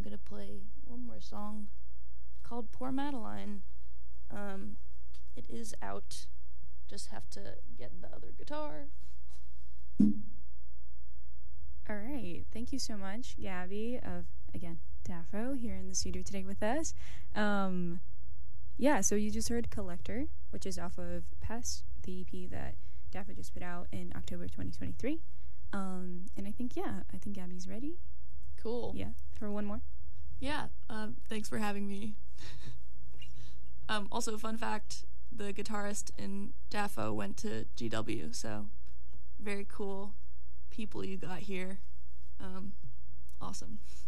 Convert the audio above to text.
gonna play one more song called Poor Madeline. It is out. Just have to get the other guitar. All right. Thank you so much, Gabby of, again, DAFO here in the studio today with us. Yeah, so you just heard Collector, which is off of Pest, the EP that DAFO just put out in October 2023. And I think Gabby's ready. Cool. Yeah, for one more. Yeah, thanks for having me. Also, fun fact, the guitarist in DAFO went to GW, so very cool people you got here. Awesome.